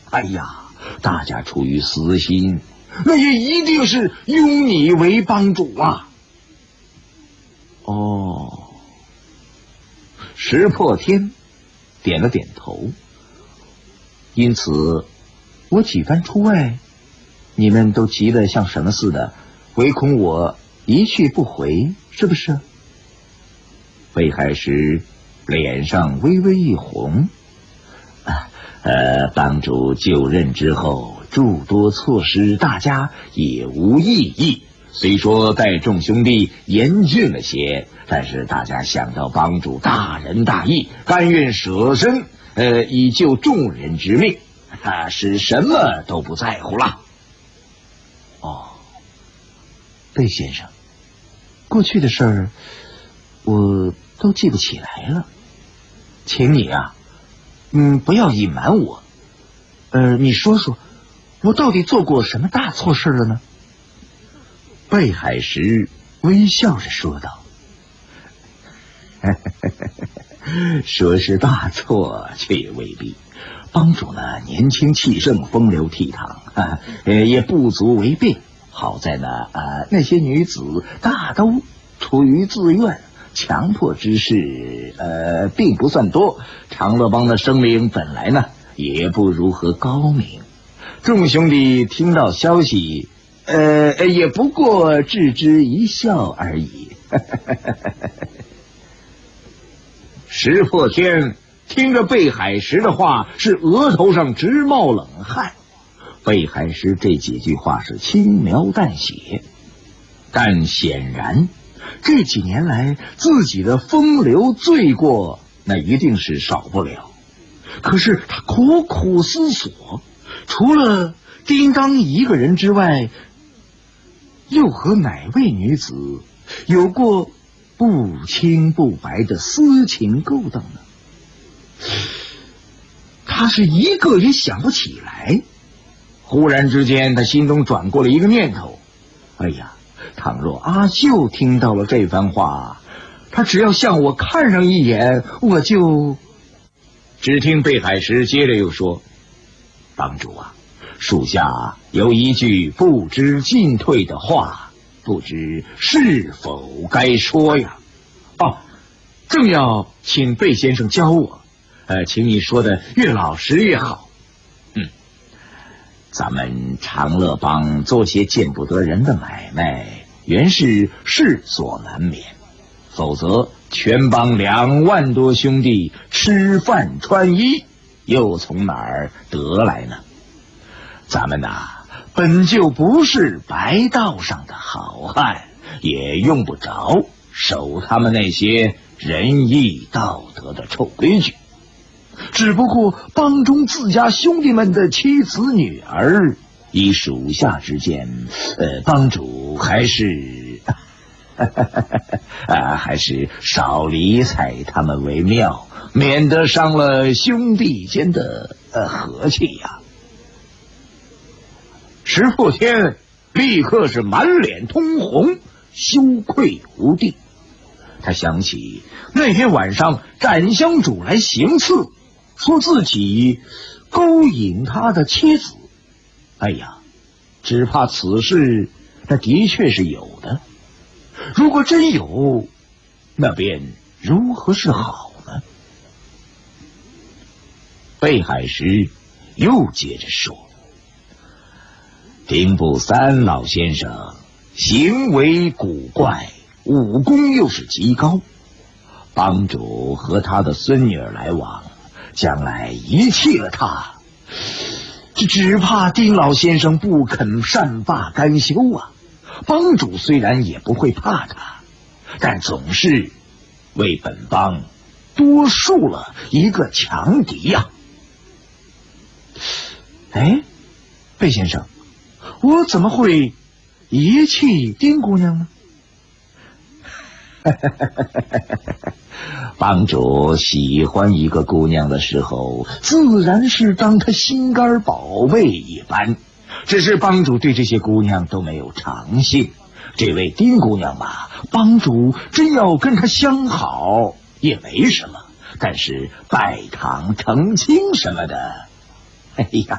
哎呀，大家出于私心，那也一定是拥你为帮主啊。哦，石破天点了点头。因此我几番出外，你们都急得像什么似的，唯恐我一去不回，是不是？北海石脸上微微一红。帮主就任之后，诸多措施大家也无异议。虽说待众兄弟严峻了些，但是大家想到帮主大仁大义，甘愿舍身以救众人之命，是什么都不在乎了。哦，贝先生，过去的事儿我都记不起来了，请你啊，不要隐瞒我。你说说，我到底做过什么大错事了呢？贝海石微笑着说道：说是大错，却也未必。帮主呢，年轻气盛，风流倜傥，也不足为病。好在呢，那些女子大都出于自愿，强迫之事并不算多。长乐帮的声名本来呢也不如何高明，众兄弟听到消息，也不过置之一笑而已。石破天听着贝海石的话，是额头上直冒冷汗。贝海石这几句话是轻描淡写，但显然这几年来自己的风流罪过那一定是少不了。可是他苦苦思索，除了叮当一个人之外，又和哪位女子有过不清不白的私情勾当呢？他是一个也想不起来。忽然之间，他心中转过了一个念头：哎呀，倘若阿秀听到了这番话，他只要向我看上一眼，我就……只听贝海石接着又说：帮主啊，属下有一句不知进退的话，不知是否该说呀？正要请贝先生教我，请你说的越老实越好。咱们长乐帮做些见不得人的买卖，原是势所难免，否则全帮2万多兄弟吃饭穿衣，又从哪儿得来呢？咱们本就不是白道上的好汉，也用不着守他们那些仁义道德的臭规矩。只不过帮中自家兄弟们的妻子女儿，以属下之见，帮主还是还是少理睬他们为妙，免得伤了兄弟间的和气呀。石破天立刻是满脸通红，羞愧无地。他想起那天晚上斩香主来行刺，说自己勾引他的妻子。哎呀，只怕此事那的确是有的。如果真有，那便如何是好呢？贝海石又接着说：丁不三老先生行为古怪，武功又是极高，帮主和他的孙女儿来往，将来遗弃了他，只怕丁老先生不肯善罢甘休啊。帮主虽然也不会怕他，但总是为本帮多树了一个强敌呀。贝先生，我怎么会遗弃丁姑娘呢？帮主喜欢一个姑娘的时候，自然是当她心肝宝贝一般，只是帮主对这些姑娘都没有长性。这位丁姑娘吧，帮主真要跟她相好也没什么，但是拜堂成亲什么的，哎呀，